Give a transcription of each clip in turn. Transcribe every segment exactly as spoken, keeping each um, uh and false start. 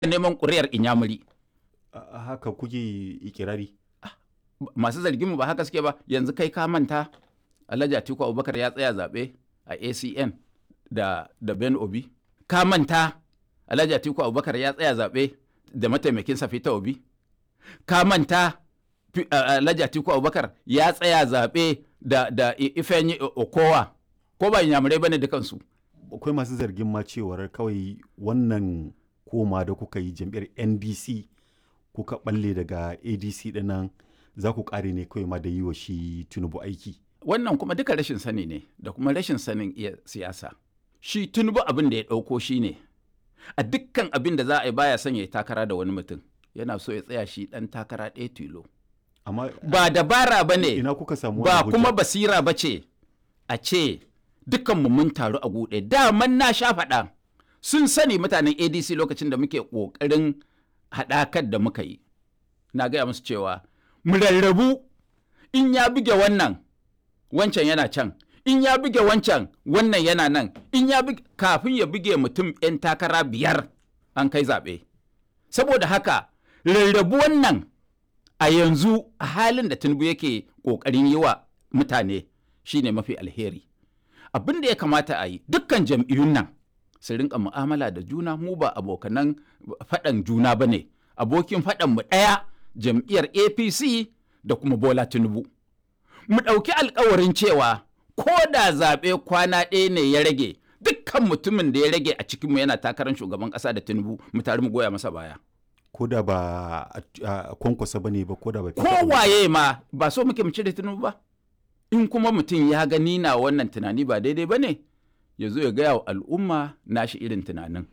neman ƙuri'ar Inyamuri. Haka kuke ikirari? Masu zargin mu ba haka suke ba. Yanzu kai ka manta Alhaji Atiku Abubakar ya tsaya zaɓe a A C N da da Ben Obi. Ka manta Alhaji Atiku Abubakar ya tsaya zaɓe da mataimakin sa Peter Obi. Ka manta Alhaji Atiku Abubakar ya tsaya zaɓe da da Ifeanyi Okowa. Ko ba Inyamurai bane dukansu. Akwai masu zargin ma cewar kawai wannan koma da kuka yi jam'iyyar N D C kuka balle daga A D C dinnan za ku kare ne kawai ma da yi wa shi Tinubu aiki. Wannan kuma duka rashin sani ne da kuma rashin sanin iya siyasa. Shi Tinubu abin da ya ɗauko shi ne a dukkan abin da za a yi baya son ya yi takara da wani mutum. Yana so ya tsaya shi ɗan takara ɗaya tilo. Amma ba dabara ba ne, ina kuka samu ba kuma basira ba ce a ce dukkanmu mun taru a guɗe. Daman na sha faɗa sun sani mutanen A D C lokacin da muke ƙoƙarin haɗakar da muka yi. Na gaya musu cewa mu rarrabu, in ya buge wannan wancan yana can, in ya buge wancan wannan yana nan, in ya buge kafin ya buge mutum 'yan takara biyar an kai zaɓe. Saboda haka rarrabu wannan a yanzu a halin da Tinubu yake ƙoƙarin yi wa mutane shine mafi alheri. Abin da ya kamata a yi dukkan jam'iyyun nan su rinka mu'amala da juna, mu ba abokanan faɗan juna ba ne. Abokin faɗan mu ɗaya jam'iyyar A P C da kuma Bola Tinubu. Mu ɗauki alkawarin cewa ko da zaɓe kwana ɗaya ne ya rage, dukkan mutumin da ya rage a cikinmu yana takarar shugaban ƙasa da Tinubu mu tare mu goya masa baya. Ko da ba a kwankwasa ba ne ba, ko da ba. Kowaye ma ba so muke mu cire Tinubu ba. In kuma mutum ya gani na wannan tunani ba daidai ba ne, ya zo ya gaya wa al'umma nashi irin tunanin.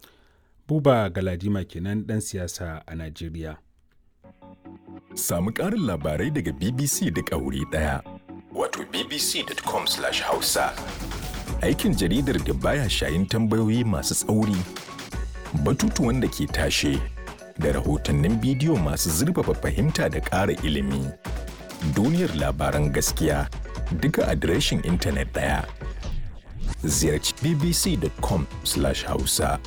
Buba Galadima kenan ɗan siyasa a Najeriya. Samu ƙarin labarai daga B B C da wuri ɗaya. Wato b b c dot com slash hausa. Aikin jaridar da baya shayin tambayoyi masu tsauri, batutuwan da ke tashe, da rahotannin bidiyo masu zurfafa fahimta da ƙara ilimi. Duniyar labaran gaskiya duka adireshin intanet ɗaya. Ziyarci b b c dot com slash hausa.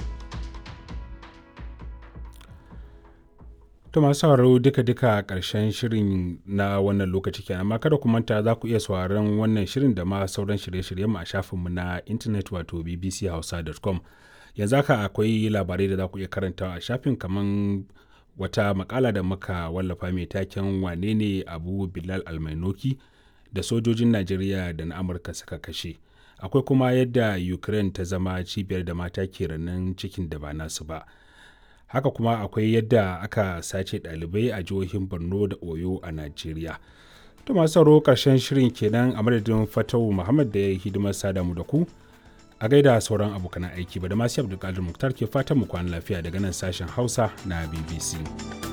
To masu sauraro duka-duka ƙarshen shirin na wannan lokaci kenan, amma kada ku manta za ku iya sauraron wannan shirin da ma sauran shirye-shiryenmu a shafinmu na intanet wato b b c hausa dot com. Yanzu haka akwai labarai da za ku iya karantawa a shafin, kamar wata makala da muka wallafa mai taken wane ne Abu Bilal Almainoki da sojojin Najeriya da na Amurka suka kashe. Akwai kuma yadda Ukraine ta zama cibiyar da mata ke ranan cikin da ba nasu ba. Haka kuma akwai yadda aka sace ɗalibai a jihohin Borno da Oyo a Najeriya. To masu sauraro ƙarshen shirin kenan, a madadin Fatawu Muhammad da ya yi hidimar sada mu da ku. A gaida sauran abokan aiki ba da masu Abdulkadir Muktar ke fatan mu kwana lafiya daga nan sashen Hausa na B B C.